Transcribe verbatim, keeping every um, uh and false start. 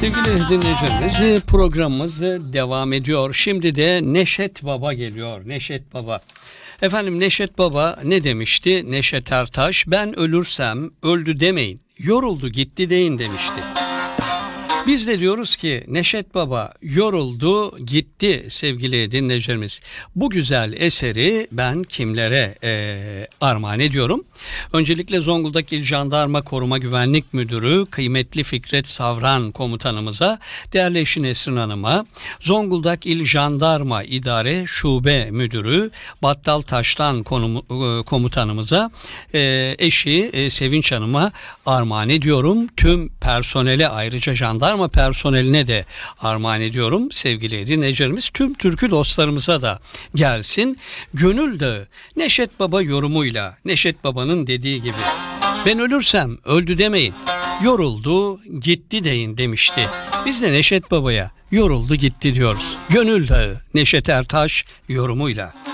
Sevgili dinleyicilerimiz, programımız devam ediyor. Şimdi de Neşet Baba geliyor. Neşet Baba. Efendim Neşet Baba ne demişti? Neşet Ertaş, ben ölürsem öldü demeyin, yoruldu gitti deyin demişti. Biz de diyoruz ki Neşet Baba yoruldu gitti sevgili dinleyicilerimiz. Bu güzel eseri ben kimlere e, armağan ediyorum? Öncelikle Zonguldak İl Jandarma Koruma Güvenlik Müdürü kıymetli Fikret Savran komutanımıza, değerli eşi Nesrin Hanım'a, Zonguldak İl Jandarma İdare Şube Müdürü Battal Taştan konum, e, komutanımıza, e, eşi e, Sevinç Hanım'a armağan ediyorum. Tüm personele, ayrıca jandarma Jandarma personeline de armağan ediyorum sevgili dinleyicilerimiz. Tüm türkü dostlarımıza da gelsin. Gönül Dağı Neşet Baba yorumuyla, Neşet Baba'nın dediği gibi, ben ölürsem öldü demeyin, yoruldu gitti deyin demişti. Biz de Neşet Baba'ya yoruldu gitti diyoruz. Gönül Dağı Neşet Ertaş yorumuyla.